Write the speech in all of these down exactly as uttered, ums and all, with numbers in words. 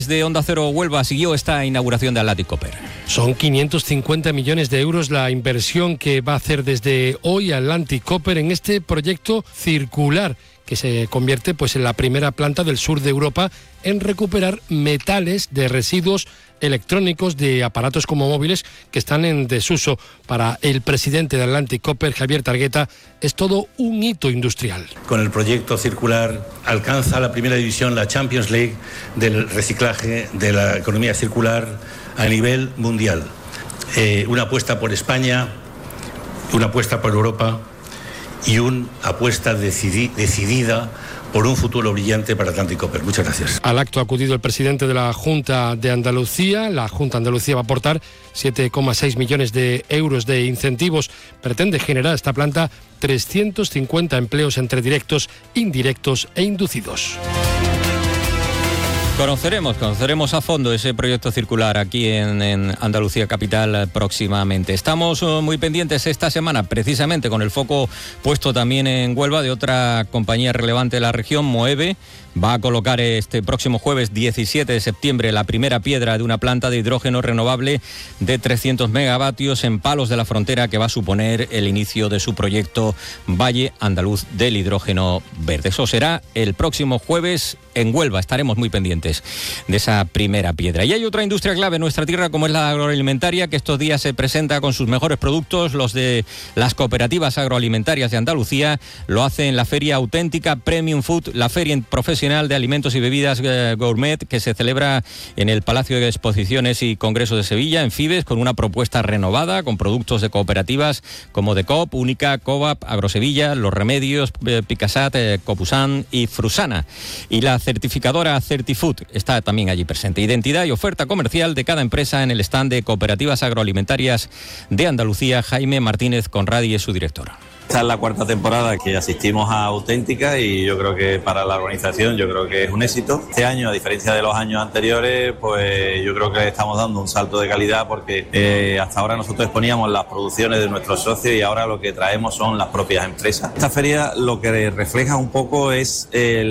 De Onda Cero Huelva siguió esta inauguración de Atlantic Copper. Son quinientos cincuenta millones de euros la inversión que va a hacer desde hoy Atlantic Copper en este proyecto circular que se convierte pues en la primera planta del sur de Europa en recuperar metales de residuos electrónicos de aparatos como móviles que están en desuso. Para el presidente de Atlantic Copper, Javier Targueta, es todo un hito industrial. Con el proyecto circular alcanza la primera división, la Champions League del reciclaje de la economía circular a nivel mundial. Eh, una apuesta por España, una apuesta por Europa y una apuesta decidi- decidida por un futuro brillante para Atlantic Copper. Muchas gracias. Al acto ha acudido el presidente de la Junta de Andalucía. La Junta de Andalucía va a aportar siete coma seis millones de euros de incentivos. Pretende generar esta planta trescientos cincuenta empleos entre directos, indirectos e inducidos. Conoceremos, conoceremos a fondo ese proyecto circular aquí en, en Andalucía Capital próximamente. Estamos uh, muy pendientes esta semana, precisamente con el foco puesto también en Huelva, de otra compañía relevante de la región, Moeve. Va a colocar este próximo jueves diecisiete de septiembre la primera piedra de una planta de hidrógeno renovable de trescientos megavatios en Palos de la Frontera, que va a suponer el inicio de su proyecto Valle Andaluz del Hidrógeno Verde. Eso será el próximo jueves en Huelva. Estaremos muy pendientes de esa primera piedra. Y hay otra industria clave en nuestra tierra, como es la agroalimentaria, que estos días se presenta con sus mejores productos. Los de las cooperativas agroalimentarias de Andalucía lo hacen en la Feria Auténtica Premium Food, la feria profesional de alimentos y bebidas eh, gourmet, que se celebra en el Palacio de Exposiciones y Congresos de Sevilla, en Fibes, con una propuesta renovada, con productos de cooperativas como Decop, Única, Coop, Agrosevilla, Los Remedios, eh, Picasat, eh, Copusán y Frusana. Y la certificadora Certifood está también allí presente. Identidad y oferta comercial de cada empresa en el stand de Cooperativas Agroalimentarias de Andalucía. Jaime Martínez Conradi es su director. Esta es la cuarta temporada que asistimos a Auténtica y yo creo que para la organización yo creo que es un éxito. Este año, a diferencia de los años anteriores, pues yo creo que estamos dando un salto de calidad porque eh, hasta ahora nosotros exponíamos las producciones de nuestros socios y ahora lo que traemos son las propias empresas. Esta feria lo que refleja un poco es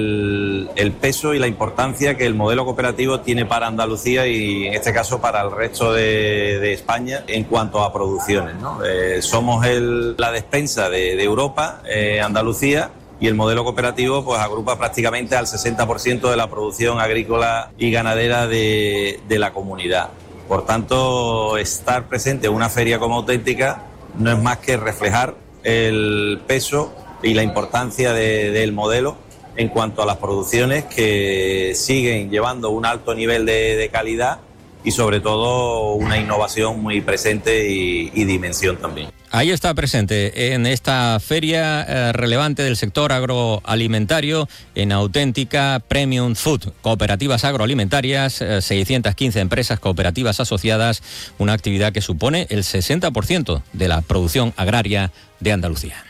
el, el peso y la importancia que el modelo cooperativo tiene para Andalucía y en este caso para el resto de, de España en cuanto a producciones, ¿no? Eh, somos el, la despensa de de Europa, eh, Andalucía, y el modelo cooperativo pues agrupa prácticamente al sesenta por ciento de la producción agrícola y ganadera de, de la comunidad. Por tanto, estar presente en una feria como Auténtica no es más que reflejar el peso y la importancia de, del modelo en cuanto a las producciones que siguen llevando un alto nivel de, de calidad y sobre todo una innovación muy presente y, y dimensión también. Ahí está presente en esta feria eh, relevante del sector agroalimentario en Auténtica Premium Food, cooperativas agroalimentarias, eh, seiscientas quince empresas cooperativas asociadas, una actividad que supone el sesenta por ciento de la producción agraria de Andalucía.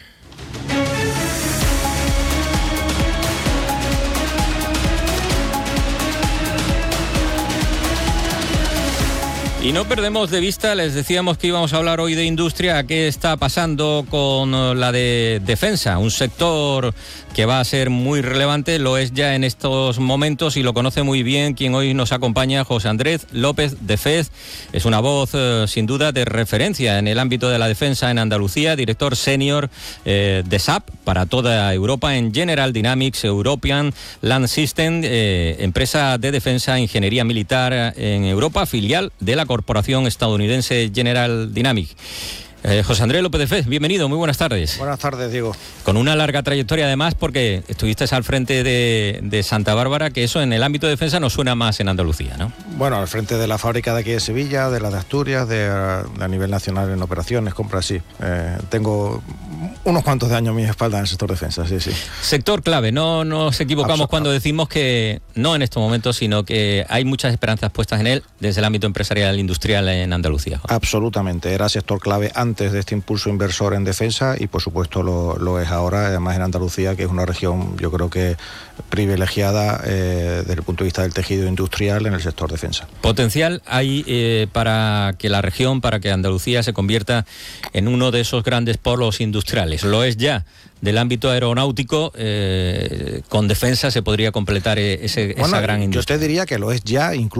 Y no perdemos de vista, les decíamos que íbamos a hablar hoy de industria, qué está pasando con la de defensa, un sector que va a ser muy relevante, lo es ya en estos momentos y lo conoce muy bien quien hoy nos acompaña, José Andrés López de Fez. Es una voz eh, sin duda de referencia en el ámbito de la defensa en Andalucía, director senior eh, de S A P para toda Europa en General Dynamics European Land System, eh, empresa de defensa e ingeniería militar en Europa, filial de la corporación estadounidense General Dynamics. Eh, José Andrés López de Fez, bienvenido, muy buenas tardes. Buenas tardes, Diego. Con una larga trayectoria además, porque estuviste al frente de, de Santa Bárbara, que eso en el ámbito de defensa nos suena más en Andalucía, ¿no? Bueno, al frente de la fábrica de aquí de Sevilla, de la de Asturias, de, de a nivel nacional en operaciones, compras, sí. Eh, tengo unos cuantos de años a mi espalda en el sector defensa, sí, sí. Sector clave, no nos equivocamos Absol- cuando decimos que, no en estos momentos, sino que hay muchas esperanzas puestas en él desde el ámbito empresarial e industrial en Andalucía. Absolutamente, era sector clave antes de este impulso inversor en defensa y por supuesto lo, lo es ahora, además en Andalucía, que es una región yo creo que privilegiada eh, desde el punto de vista del tejido industrial en el sector defensa. Potencial hay eh, para que la región, para que Andalucía se convierta en uno de esos grandes polos industriales. Lo es ya. Del ámbito aeronáutico, eh, con defensa se podría completar ese, bueno, esa gran industria. Yo te diría que lo es ya, incluso